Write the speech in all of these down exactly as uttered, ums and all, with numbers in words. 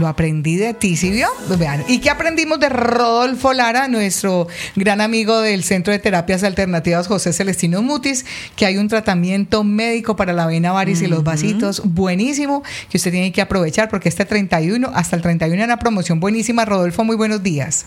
Lo aprendí de ti, ¿sí vio? Vean. ¿Y qué aprendimos de Rodolfo Lara, nuestro gran amigo del Centro de Terapias Alternativas José Celestino Mutis, que hay un tratamiento médico para la vena varis uh-huh. y los vasitos buenísimo, que usted tiene que aprovechar porque este treinta y uno, hasta el treinta y uno hay una promoción buenísima. Rodolfo, muy buenos días.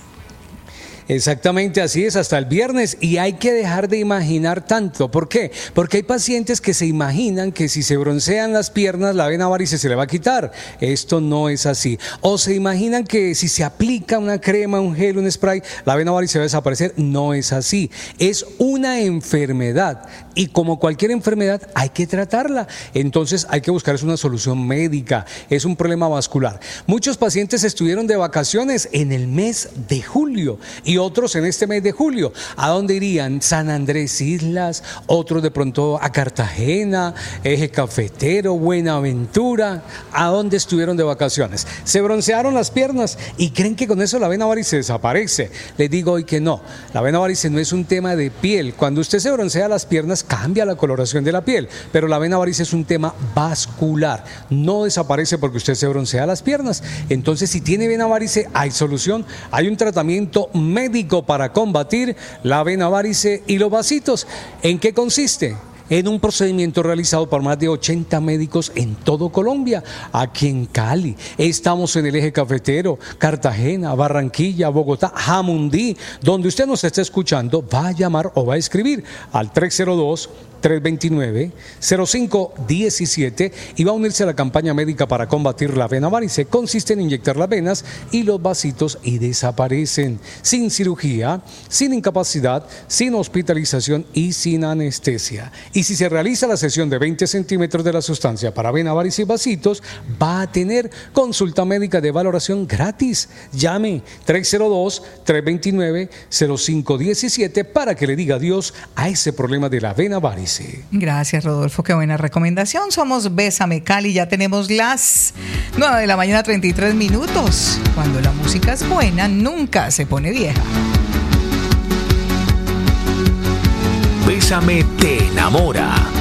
Exactamente, así es, hasta el viernes, y hay que dejar de imaginar tanto. ¿Por qué? Porque hay pacientes que se imaginan que si se broncean las piernas la vena varice se le va a quitar. Esto no es así. O se imaginan que si se aplica una crema, un gel, un spray, la vena varice va a desaparecer. No es así. Es una enfermedad y como cualquier enfermedad hay que tratarla. Entonces hay que buscar una solución médica. Es un problema vascular. Muchos pacientes estuvieron de vacaciones en el mes de julio y otros en este mes de julio. ¿A dónde irían? San Andrés Islas, otros de pronto a Cartagena, Eje Cafetero, Buenaventura. ¿A dónde estuvieron de vacaciones? Se broncearon las piernas y creen que con eso la vena varice desaparece. Les digo hoy que no. La vena varice no es un tema de piel. Cuando usted se broncea las piernas cambia la coloración de la piel, pero la vena varice es un tema vascular. No desaparece porque usted se broncea las piernas. Entonces, si tiene vena varice, hay solución. Hay un tratamiento médico médico para combatir la vena varice y los vasitos. ¿En qué consiste? En un procedimiento realizado por más de ochenta médicos en todo Colombia. Aquí en Cali, estamos en el Eje Cafetero, Cartagena, Barranquilla, Bogotá, Jamundí. Donde usted nos esté escuchando, va a llamar o va a escribir al tres cero dos, tres dos nueve, cero cinco uno siete y va a unirse a la campaña médica para combatir la vena varice. Consiste en inyectar las venas y los vasitos y desaparecen, sin cirugía, sin incapacidad, sin hospitalización y sin anestesia. Y si se realiza la sesión de veinte centímetros de la sustancia para vena varice y vasitos, va a tener consulta médica de valoración gratis. Llame tres cero dos, tres dos nueve, cero cinco uno siete para que le diga adiós a ese problema de la vena varice. Gracias, Rodolfo, qué buena recomendación. Somos Bésame Cali, ya tenemos las nueve de la mañana, treinta y tres minutos. Cuando la música es buena, nunca se pone vieja. Bésame te enamora.